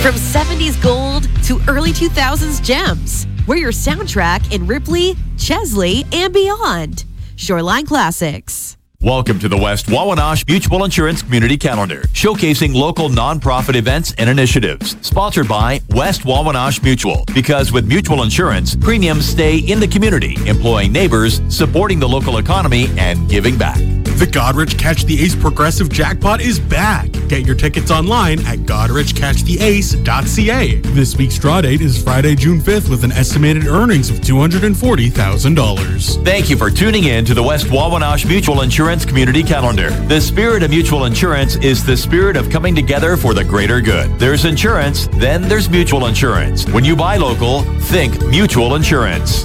From 70s gold to early 2000s gems, we're your soundtrack in Ripley, Chesley, and beyond. Shoreline Classics. Welcome to the West Wawanosh Mutual Insurance Community Calendar, showcasing local nonprofit events and initiatives. Sponsored by West Wawanosh Mutual, because with mutual insurance, premiums stay in the community, employing neighbors, supporting the local economy, and giving back. The Godrich Catch the Ace Progressive Jackpot is back. Get your tickets online at godrichcatchtheace.ca. This week's draw date is Friday, June 5th, with an estimated earnings of $240,000. Thank you for tuning in to the West Wawanosh Mutual Insurance Community Calendar. The spirit of mutual insurance is the spirit of coming together for the greater good. There's insurance, then there's mutual insurance. When you buy local, think mutual insurance.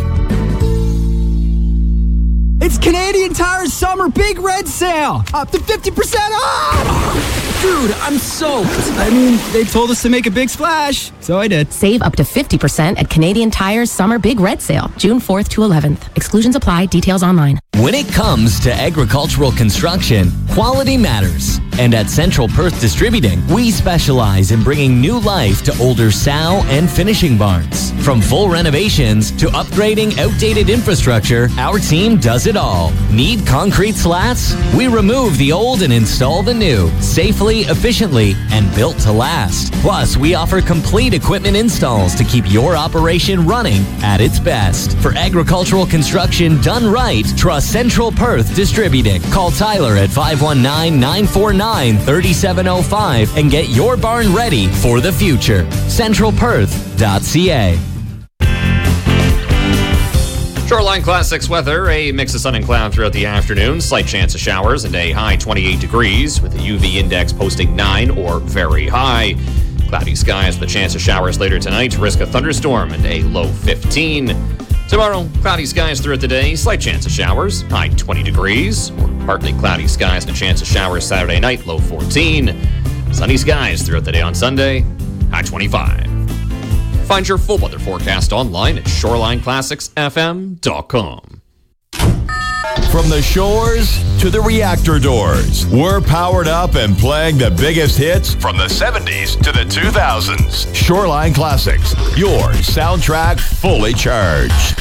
It's Canadian Tire's Summer Big Red Sale! Up to 50% off! Dude, I'm soaked. I mean, they told us to make a big splash, so I did. Save up to 50% at Canadian Tire's Summer Big Red Sale, June 4th to 11th. Exclusions apply. Details online. When it comes to agricultural construction, quality matters. And at Central Perth Distributing, we specialize in bringing new life to older sow and finishing barns. From full renovations to upgrading outdated infrastructure, our team does it all. Need concrete slats? We remove the old and install the new, safely, efficiently, and built to last. Plus, we offer complete equipment installs to keep your operation running at its best. For agricultural construction done right, trust Central Perth Distributing. Call Tyler at 519-949-3705 and get your barn ready for the future. CentralPerth.ca. Shoreline Classics weather, a mix of sun and cloud throughout the afternoon, slight chance of showers, and a high 28 degrees with the UV index posting 9 or very high. Cloudy skies with a chance of showers later tonight, risk of thunderstorm, and a low 15. Tomorrow, cloudy skies throughout the day, slight chance of showers, high 20 degrees, or partly cloudy skies and a chance of showers Saturday night, low 14. Sunny skies throughout the day on Sunday, high 25. Find your full weather forecast online at shorelineclassicsfm.com. From the shores to the reactor doors, we're powered up and playing the biggest hits from the 70s to the 2000s. Shoreline Classics, your soundtrack fully charged.